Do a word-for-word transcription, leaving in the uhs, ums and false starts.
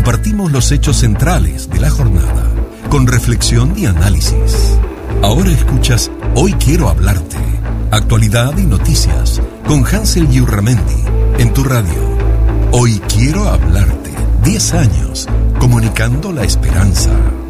compartimos los hechos centrales de la jornada, con reflexión y análisis. Ahora escuchas Hoy Quiero Hablarte. Actualidad y noticias con Hansel Yurramendi en tu radio. Hoy Quiero Hablarte. diez años comunicando la esperanza.